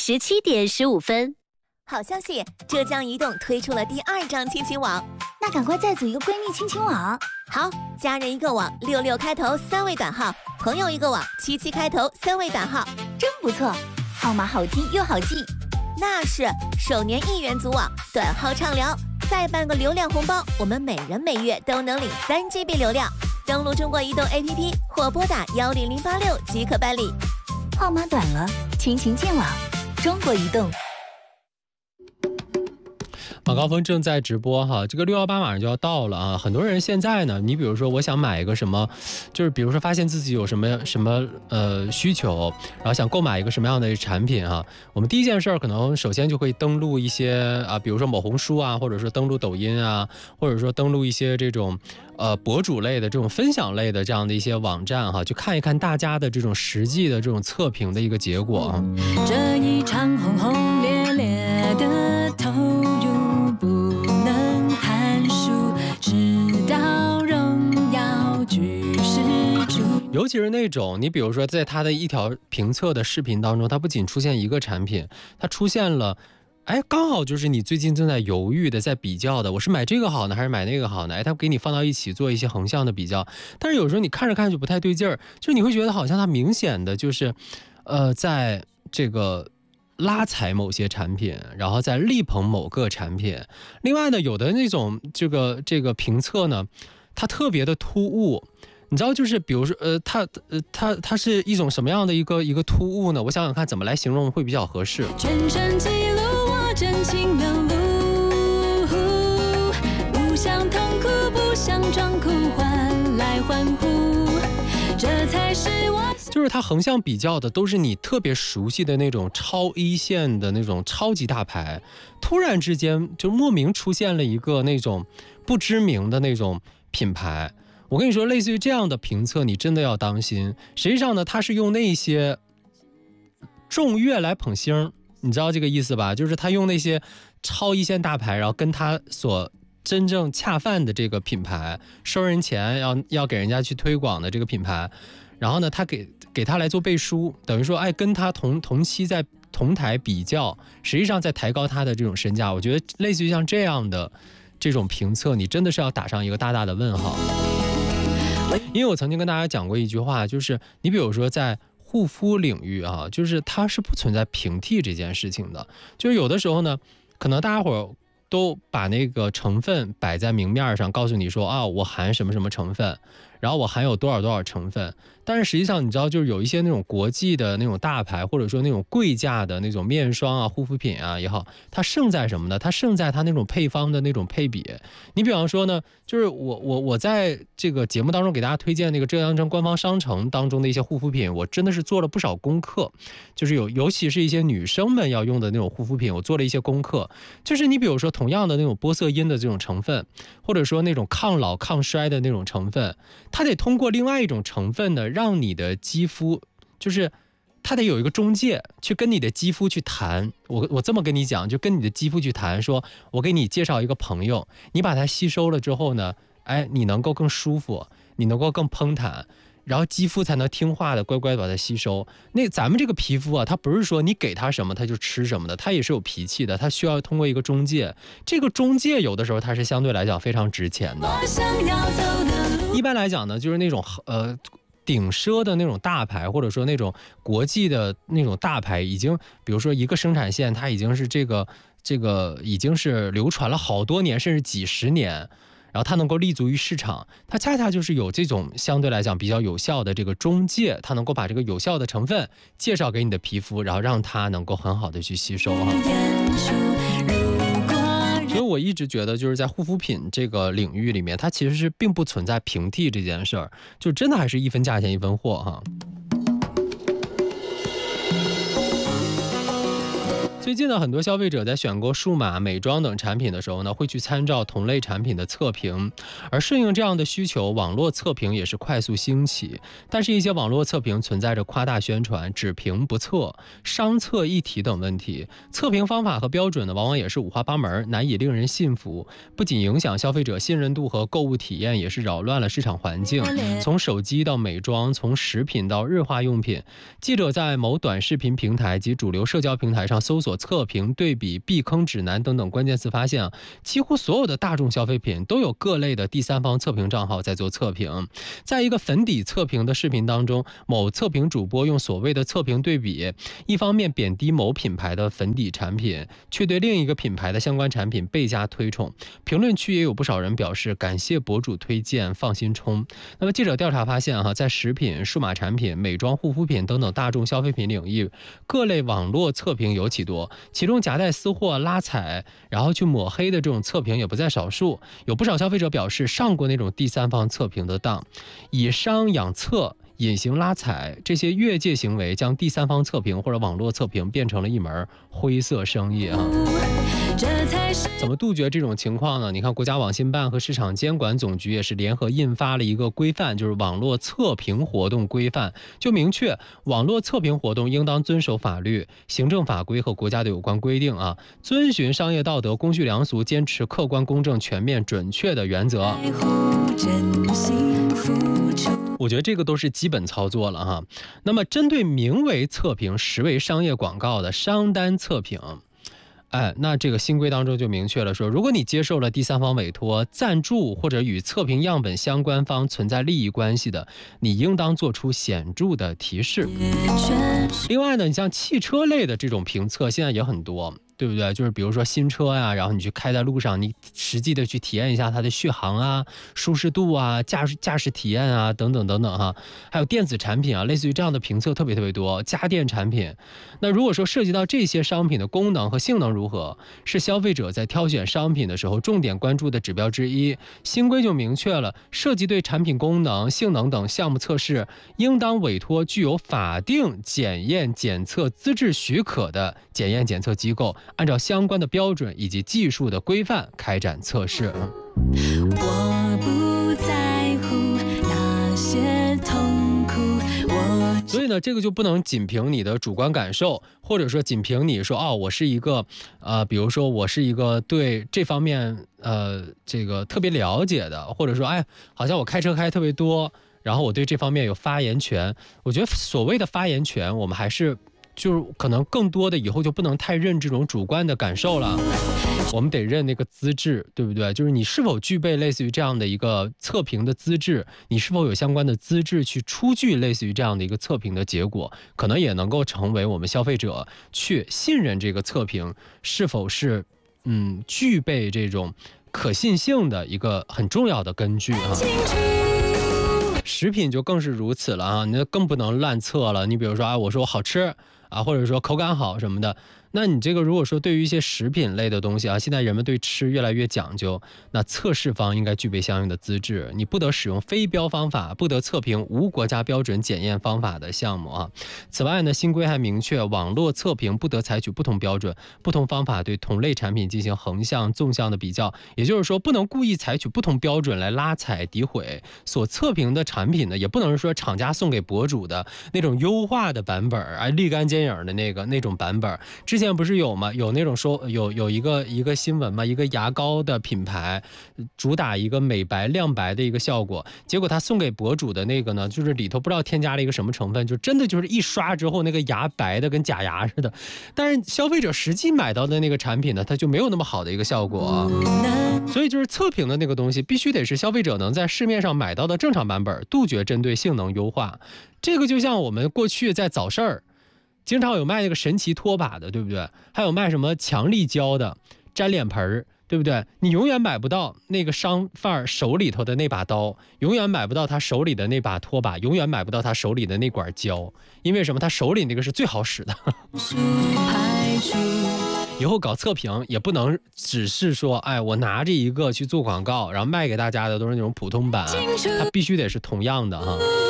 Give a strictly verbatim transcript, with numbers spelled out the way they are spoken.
十七点十五分。 好消息，浙江移动推出了第二张亲情网， 那赶快再组一个闺蜜亲情网。 好，家人一个网，六六开头三位短号；朋友一个网，七七开头三位短号， 真不错，号码好听又好记。 那是，首年一元组网，短号畅聊，再办个流量红包，我们每人每月都能领三 G B 流量。登录中国移动 A P P 或拨打幺零零八六即可办理。 号码短了，亲情见网，中国移动。 晚高峰正在直播哈，这个六幺八马上就要到了啊！很多人现在呢，你比如说我想买一个什么，就是比如说发现自己有什么什么呃需求，然后想购买一个什么样的产品哈，我们第一件事儿可能首先就会登录一些啊，比如说某红书啊，或者说登录抖音啊，或者说登录一些这种呃博主类的这种分享类的这样的一些网站哈，去看一看大家的这种实际的这种测评的一个结果啊。 这一场轰轰烈烈的投入不能看书，直到荣耀举世出。 尤其是那种你比如说在他的一条评测的视频当中，他不仅出现一个产品，他出现了哎，刚好就是你最近正在犹豫的，在比较的，我是买这个好呢，还是买那个好呢？哎，他给你放到一起做一些横向的比较，但是有时候你看着看着就不太对劲儿，就是你会觉得好像他明显的就是，呃，在这个拉踩某些产品，然后在力捧某个产品。另外呢，有的那种这个这个评测呢，它特别的突兀。你知道，就是比如说，呃，它，呃，它，它是一种什么样的一个一个突兀呢？我想想看，怎么来形容会比较合适。 全程记录我真情流露，不想痛苦，不想装酷，换来欢呼，这才是我。 就是它横向比较的都是你特别熟悉的那种超一线的那种超级大牌，突然之间就莫名出现了一个那种不知名的那种品牌。我跟你说，类似于这样的评测，你真的要当心。实际上呢，他是用那些众乐来捧星，你知道这个意思吧？就是他用那些超一线大牌，然后跟他所真正恰饭的这个品牌收人钱，要要给人家去推广的这个品牌，然后呢，他给给他来做背书，等于说，哎，跟他同同期在同台比较，实际上在抬高他的这种身价。我觉得类似于像这样的这种评测，你真的是要打上一个大大的问号。因为我曾经跟大家讲过一句话，就是你比如说在护肤领域啊，就是它是不存在平替这件事情的。就是有的时候呢，可能大家伙儿都把那个成分摆在明面上，告诉你说啊，我含什么什么成分，然后我含有多少多少成分。但是实际上你知道，就是有一些那种国际的那种大牌，或者说那种贵价的那种面霜啊、护肤品啊也好，它胜在什么呢？它胜在它那种配方的那种配比。你比方说呢，就是我我我在这个节目当中给大家推荐那个浙江城官方商城当中的一些护肤品，我真的是做了不少功课，就是有尤其是一些女生们要用的那种护肤品，我做了一些功课。就是你比如说同样的那种玻色因的这种成分，或者说那种抗老抗衰的那种成分，它得通过另外一种成分呢，让你的肌肤就是它得有一个中介去跟你的肌肤去谈。我我这么跟你讲，就跟你的肌肤去谈，说我给你介绍一个朋友，你把它吸收了之后呢，哎，你能够更舒服，你能够更嘭弹，然后肌肤才能听话的乖乖把它吸收。那咱们这个皮肤啊，它不是说你给它什么它就吃什么的，它也是有脾气的，它需要通过一个中介。这个中介有的时候它是相对来讲非常值钱的。一般来讲呢，就是那种呃顶奢的那种大牌，或者说那种国际的那种大牌，已经比如说一个生产线，它已经是这个这个已经是流传了好多年，甚至几十年，然后它能够立足于市场，它恰恰就是有这种相对来讲比较有效的这个中介，它能够把这个有效的成分介绍给你的皮肤，然后让它能够很好的去吸收啊。所以我一直觉得就是在护肤品这个领域里面，它其实是并不存在平替这件事儿，就真的还是一分价钱一分货哈。最最近呢，很多消费者在选购数码、美妆等产品的时候呢，会去参照同类产品的测评，而顺应这样的需求，网络测评也是快速兴起。但是，一些网络测评存在着夸大宣传、只评不测、商测一体等问题，测评方法和标准呢，往往也是五花八门，难以令人信服。不仅影响消费者信任度和购物体验，也是扰乱了市场环境。从手机到美妆，从食品到日化用品，记者在某短视频平台及主流社交平台上搜索测评、对比、避坑指南等等关键词，发现啊，几乎所有的大众消费品都有各类的第三方测评账号在做测评。在一个粉底测评的视频当中，某测评主播用所谓的测评对比，一方面贬低某品牌的粉底产品，却对另一个品牌的相关产品倍加推崇。评论区也有不少人表示感谢博主推荐，放心冲。那么记者调查发现哈，在食品、数码产品、美妆、护肤品等等大众消费品领域，各类网络测评尤其多，其中夹带私货、拉踩，然后去抹黑的这种测评也不在少数。有不少消费者表示上过那种第三方测评的当，以商养测、隐形拉踩这些越界行为，将第三方测评或者网络测评变成了一门灰色生意啊。怎么杜绝这种情况呢？你看，国家网信办和市场监管总局也是联合印发了一个规范，就是网络测评活动规范，就明确网络测评活动应当遵守法律、行政法规和国家的有关规定啊，遵循商业道德、公序良俗，坚持客观、公正、全面、准确的原则。我觉得这个都是基本操作了哈。那么，针对名为测评、实为商业广告的商单测评，哎，那这个新规当中就明确了说，如果你接受了第三方委托、赞助或者与测评样本相关方存在利益关系的，你应当做出显著的提示。另外呢，你像汽车类的这种评测，现在也很多。对不对？就是比如说新车呀、啊，然后你去开在路上，你实际的去体验一下它的续航啊、舒适度啊、驾驶驾驶体验啊等等等等哈。还有电子产品啊，类似于这样的评测特别特别多。家电产品，那如果说涉及到这些商品的功能和性能如何，是消费者在挑选商品的时候重点关注的指标之一。新规就明确了，涉及对产品功能、性能等项目测试，应当委托具有法定检验检测资质许可的检验检测机构，按照相关的标准以及技术的规范开展测试。 我不在乎那些痛苦，我所以呢，这个就不能仅凭你的主观感受，或者说仅凭你说哦，我是一个呃，比如说我是一个对这方面呃这个特别了解的，或者说哎，好像我开车开特别多，然后我对这方面有发言权。我觉得所谓的发言权，我们还是。就是可能更多的以后就不能太认这种主观的感受了，我们得认那个资质，对不对？就是你是否具备类似于这样的一个测评的资质，你是否有相关的资质去出具类似于这样的一个测评的结果，可能也能够成为我们消费者去信任这个测评是否是嗯具备这种可信性的一个很重要的根据啊。食品就更是如此了啊，那更不能乱测了。你比如说啊，我说好吃啊，或者说口感好什么的，那你这个如果说对于一些食品类的东西啊，现在人们对吃越来越讲究，那测试方应该具备相应的资质，你不得使用非标方法，不得测评无国家标准检验方法的项目啊。此外呢，新规还明确，网络测评不得采取不同标准、不同方法对同类产品进行横向、纵向的比较，也就是说，不能故意采取不同标准来拉踩、诋毁所测评的产品呢，也不能说厂家送给博主的那种优化的版本，哎，立竿见影的那个那种版本。之前不是有吗？有那种说有有一个一个新闻嘛，一个牙膏的品牌主打一个美白亮白的一个效果，结果他送给博主的那个呢，就是里头不知道添加了一个什么成分，就真的就是一刷之后那个牙白的跟假牙似的。但是消费者实际买到的那个产品呢，它就没有那么好的一个效果啊。所以就是测评的那个东西，必须得是消费者能在市面上买到的正常版本，杜绝针对性能优化。这个就像我们过去在早市儿。经常有卖那个神奇拖把的，对不对？还有卖什么强力胶的粘脸盆儿，对不对？你永远买不到那个商贩手里头的那把刀，永远买不到他手里的那把拖把，永远买不到他手里的那管胶，因为什么？他手里那个是最好使的。以后搞测评也不能只是说，哎，我拿着一个去做广告，然后卖给大家的都是那种普通版，它必须得是同样的哈。